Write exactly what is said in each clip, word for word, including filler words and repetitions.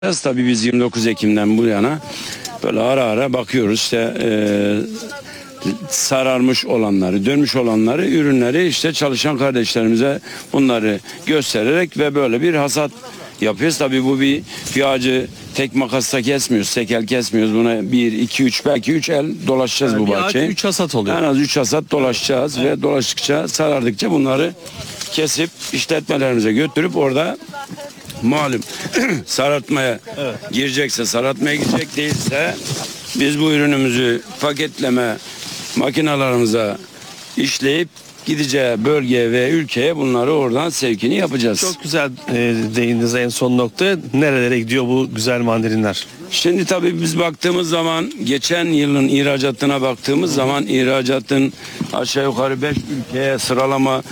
Tabii biz yirmi dokuz Ekim'den bu yana böyle ara ara bakıyoruz işte e, sararmış olanları, dönmüş olanları, ürünleri işte çalışan kardeşlerimize bunları göstererek ve böyle bir hasat yapıyoruz. Tabii bu bir, bir ağacı tek makasla kesmiyoruz, tek el kesmiyoruz. Buna bir, iki, üç, belki üç el dolaşacağız yani bu bahçeyi. üç hasat oluyor. En az üç hasat dolaşacağız evet. Ve dolaştıkça, sarardıkça bunları kesip işletmelerimize götürüp orada malum sarartmaya evet. girecekse sarartmaya girecek, değilse biz bu ürünümüzü paketleme makinalarımıza işleyip gideceği bölgeye ve ülkeye bunları oradan sevkini yapacağız. Çok güzel e, değindiniz en son noktaya. Nerelere gidiyor bu güzel mandalinler? Şimdi tabii biz baktığımız zaman geçen yılın ihracatına baktığımız zaman ihracatın aşağı yukarı beş ülkeye sıralama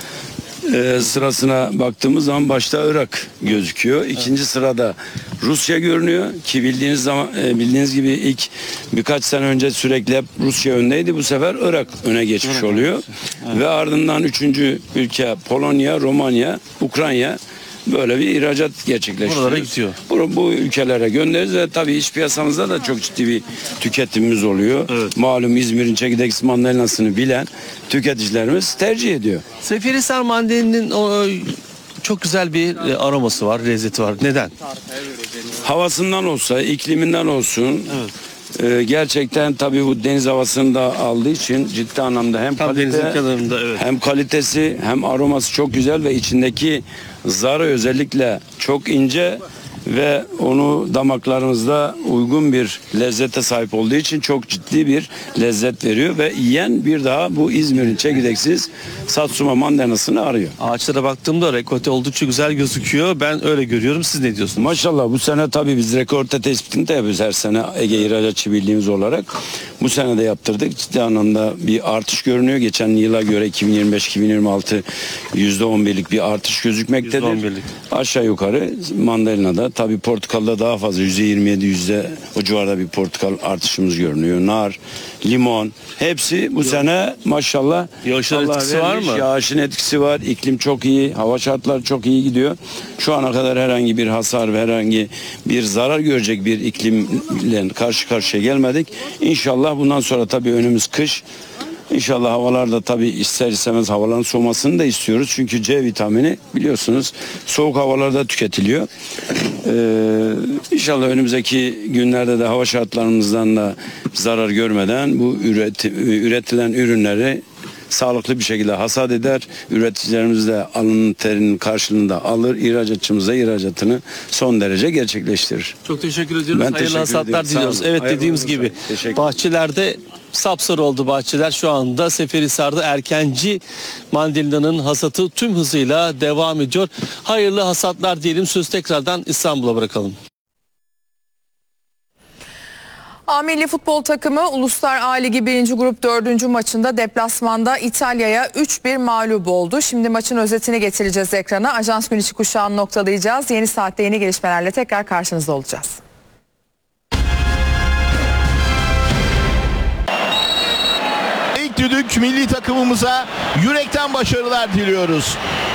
e, sırasına baktığımız zaman başta Irak gözüküyor. İkinci evet. sırada Rusya görünüyor ki bildiğiniz zaman e, bildiğiniz gibi ilk birkaç sene önce sürekli hep Rusya öndeydi. Bu sefer Irak öne geçmiş evet. oluyor. Evet. Ve ardından üçüncü ülke Polonya, Romanya, Ukrayna böyle bir ihracat gerçekleştiriyor. Buralara gidiyor. Bu, bu ülkelere göndeririz ve tabii iç piyasamızda da çok ciddi bir tüketimimiz oluyor. Evet. Malum İzmir'in çekirdek mandalinasını bilen tüketicilerimiz tercih ediyor. Seferihisar mandalinin o çok güzel bir aroması var, lezzeti var. Neden? Havasından olsa, ikliminden olsun. Evet. Ee, gerçekten tabii bu deniz havasını da aldığı için ciddi anlamda hem Tam kalite, evet. hem kalitesi hem aroması çok güzel ve içindeki zarı özellikle çok ince ve onu damaklarımızda uygun bir lezzete sahip olduğu için çok ciddi bir lezzet veriyor ve yiyen bir daha bu İzmir'in çekirdeksiz Satsuma mandalinasını arıyor. Ağaçlara baktığımda rekolte oldukça güzel gözüküyor. Ben öyle görüyorum. Siz ne diyorsunuz? Maşallah bu sene tabii biz rekolte tespitini de yapıyoruz her sene Ege İhracatçı Birliğimiz olarak. Bu sene de yaptırdık. Ciddi anlamda bir artış görünüyor. Geçen yıla göre iki bin yirmi beş iki bin yirmi altı yüzde on birlik bir artış gözükmektedir. yüzde on birlik. Aşağı yukarı mandalinada tabii portakalda daha fazla yüzde yirmi yedi yüzde o civarda bir portakal artışımız görünüyor. Nar, limon hepsi bu Yok. sene maşallah. Yağışın etkisi var mı? Yağışın etkisi var. İklim çok iyi. Hava şartları çok iyi gidiyor. Şu ana kadar herhangi bir hasar ve herhangi bir zarar görecek bir iklimle karşı karşıya gelmedik. İnşallah bundan sonra tabii önümüz kış. İnşallah havalarda tabii ister istemez havaların soğumasını da istiyoruz. Çünkü C vitamini biliyorsunuz soğuk havalarda tüketiliyor. Ee, inşallah önümüzdeki günlerde de hava şartlarımızdan da zarar görmeden bu üret, üretilen ürünleri sağlıklı bir şekilde hasat eder. Üreticilerimiz de alın terinin karşılığını da alır. İhracatçımız da ihracatını son derece gerçekleştirir. Çok teşekkür ediyoruz. Ben Hayırlı teşekkür hasatlar diliyoruz. Evet, Hayırlı dediğimiz olursa. gibi bahçelerde sapsarı oldu bahçeler. Şu anda Seferihisar'da erkenci mandalinanın hasatı tüm hızıyla devam ediyor. Hayırlı hasatlar diyelim. Söz tekrardan İstanbul'a bırakalım. A milli futbol takımı Uluslar A Ligi birinci grup dördüncü maçında deplasmanda İtalya'ya üç bir mağlup oldu. Şimdi maçın özetini getireceğiz ekrana. Ajans Gün içi kuşağını noktalayacağız. Yeni saatte yeni gelişmelerle tekrar karşınızda olacağız. İlk düdük milli takımımıza yürekten başarılar diliyoruz.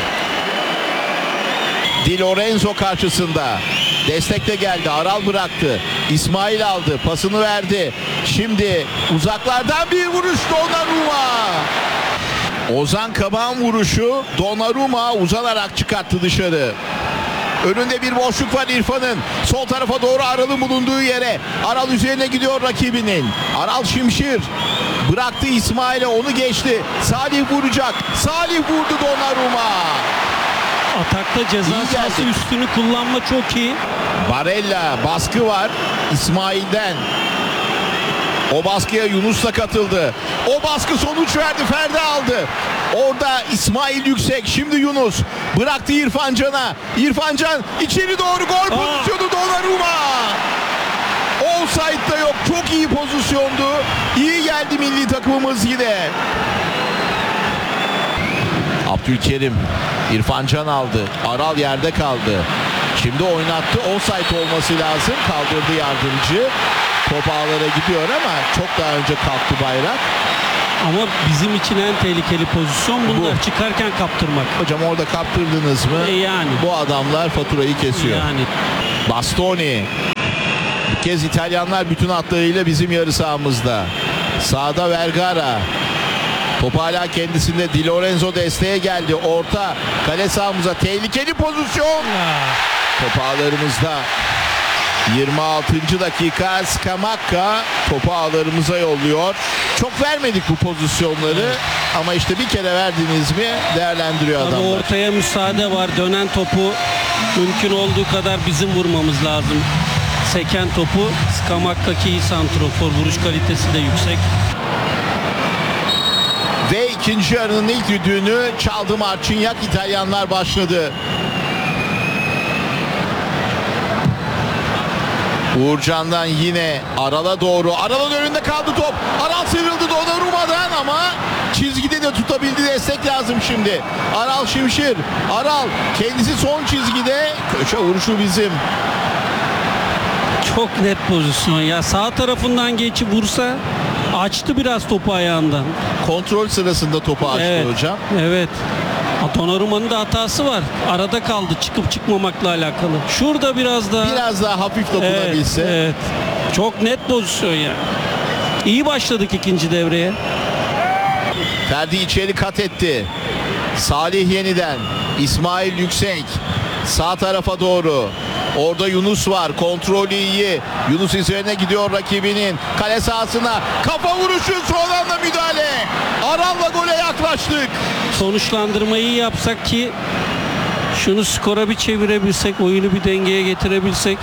Di Lorenzo karşısında. Destek de geldi. Aral bıraktı. İsmail aldı. Pasını verdi. Şimdi uzaklardan bir vuruş Donnarumma. Ozan Kabak'ın vuruşu Donnarumma uzanarak çıkarttı dışarı. Önünde bir boşluk var İrfan'ın. Sol tarafa doğru Aral'ın bulunduğu yere. Aral üzerine gidiyor rakibinin. Aral Şimşir. Bıraktı İsmail'e, onu geçti. Salih vuracak. Salih vurdu Donnarumma. Atakta ceza sahası üstünü kullanma çok iyi. Barella baskı var İsmail'den. O baskıya Yunus da katıldı. O baskı sonuç verdi. Ferdi aldı. Orada İsmail yüksek. Şimdi Yunus bıraktı İrfan Can'a. İrfan Can içeri doğru gol pozisyonu Donnarumma. Offside'da yok. Çok iyi pozisyondu. İyi geldi milli takımımız yine. Abdülkerim İrfan Can aldı. Aral yerde kaldı. Şimdi oynattı. Offside olması lazım. Kaldırdı yardımcı. Top ağlara gidiyor ama çok daha önce kalktı bayrak. Ama bizim için en tehlikeli pozisyon bunlar bu. Çıkarken kaptırmak. Hocam orada kaptırdınız mı? E yani. Bu adamlar faturayı kesiyor. Yani. Bastoni. Bu kez İtalyanlar bütün hatlarıyla bizim yarı sahamızda. Sağda Vergara. Top hala kendisinde. Di Lorenzo desteğe geldi. Orta kale sahamıza tehlikeli pozisyon. Top ağlarımızda. yirmi altıncı dakika Scamacca topu ağlarımıza yolluyor. Çok vermedik bu pozisyonları ama işte bir kere verdiniz mi değerlendiriyor Tabii adamlar. ortaya müsaade var. Dönen topu mümkün olduğu kadar bizim vurmamız lazım. Seken topu Scamacca ki iyi santrofor, vuruş kalitesi de yüksek. Ve ikinci yarının ilk düdüğünü çaldı Marcignac. İtalyanlar başladı. Uğurcan'dan yine Aral'a doğru. Aral'ın önünde kaldı top. Aral sıyrıldı Donnarumma'dan ama çizgide de tutabildi. Destek lazım şimdi. Aral Şimşir. Aral kendisi son çizgide. Köşe vuruşu bizim. Çok net pozisyon ya. Sağ tarafından geçip vursa açtı biraz topu ayağından. Kontrol sırasında topu açtı Evet. hocam. Evet. Donnarumma'nın da hatası var. Arada kaldı çıkıp çıkmamakla alakalı. Şurada biraz daha Biraz daha hafif dokunabilse. Evet, evet. Çok net pozisyon ya. İyi başladık ikinci devreye. Ferdi içeri kat etti. Salih yeniden. İsmail Yüksek. Sağ tarafa doğru. Orada Yunus var. Kontrolü iyi. Yunus üzerine gidiyor rakibinin. Kale sahasına. Kafa vuruşu. Son anda müdahale. Aral'la gole yaklaştık. Sonuçlandırmayı iyi yapsak ki şunu skora bir çevirebilsek, oyunu bir dengeye getirebilsek.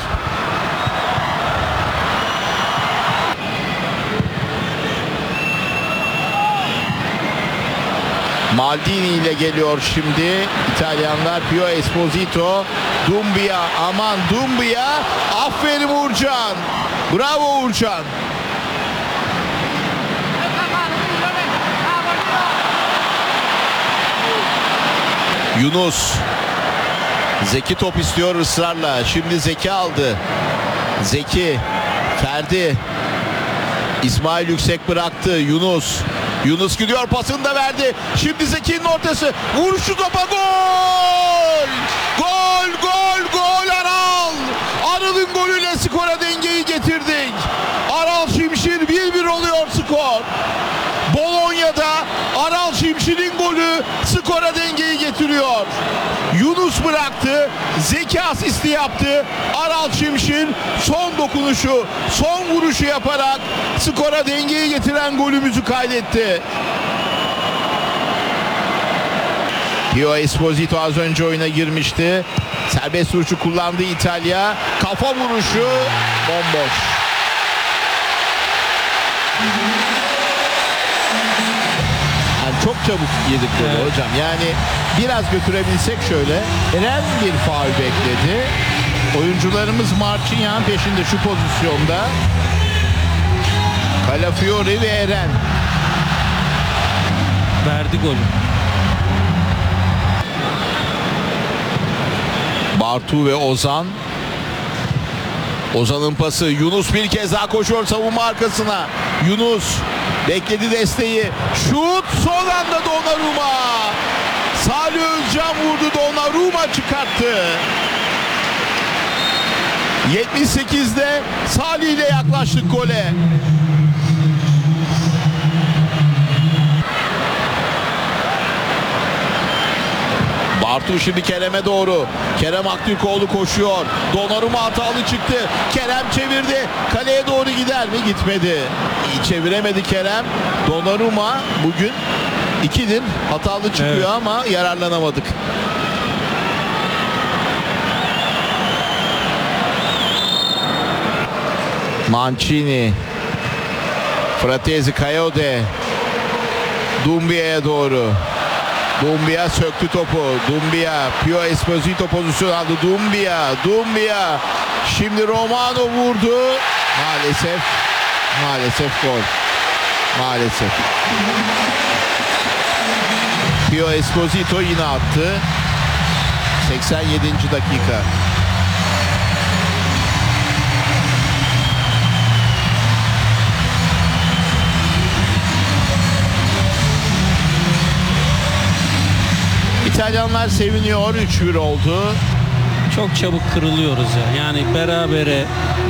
Maldini ile geliyor şimdi İtalyanlar. Pio Esposito. Dumbia, aman Dumbia. Aferin Uğurcan. Bravo Uğurcan. Yunus. Zeki top istiyor ısrarla. Şimdi Zeki aldı. Zeki. Ferdi. İsmail Yüksek bıraktı. Yunus. Yunus gidiyor, pasını da verdi. Şimdi Zeki'nin ortası. Vuruşu topa, gol! Gol, gol, gol Aral! Aral'ın golüyle skora dengeyi getirdik. Aral Şimşir bir bir oluyor skor. Bolonya'da Aral Şimşir'in golü skora dengeyi getiriyor. Yunus bıraktı. Zeki asisti yaptı. Aral Şimşir son dokunuşu, son vuruşu yaparak skora dengeyi getiren golümüzü kaydetti. Pio Esposito az önce oyuna girmişti. Serbest vuruşu kullandı İtalya. Kafa vuruşu bomboş. Yani çok çabuk yedik golü Evet. hocam. Yani biraz götürebilsek şöyle. Eren bir faul bekledi. Oyuncularımız Marcignac'ın peşinde şu pozisyonda. Calafiori ve Eren. Verdi golü. Bartu ve Ozan. Ozan'ın pası. Yunus bir kez daha koşuyor savunma arkasına. Yunus bekledi desteği. Şut son anda Donnarumma. Salih Özcan vurdu. Donnarumma çıkarttı. yetmiş sekizde Salih ile yaklaştık gole. Bartu şimdi Kerem'e doğru. Kerem Aktürkoğlu koşuyor. Donnarumma hatalı çıktı. Kerem çevirdi. Kaleye doğru gider mi? Gitmedi. İyi çeviremedi Kerem. Donnarumma bugün ikidir. Hatalı çıkıyor Evet. ama yararlanamadık. Mancini. Fratesi Coyote. Dumbia'ya doğru. Dumbia söktü topu. Dumbia, Pio Esposito pozisyon aldı. Dumbia, Dumbia. Şimdi Romano vurdu. Maalesef, maalesef gol. Maalesef. Pio Esposito yine attı. seksen yedinci dakika. İtalyanlar seviniyor. üç bir oldu. çok çabuk kırılıyoruz ya. Yani berabere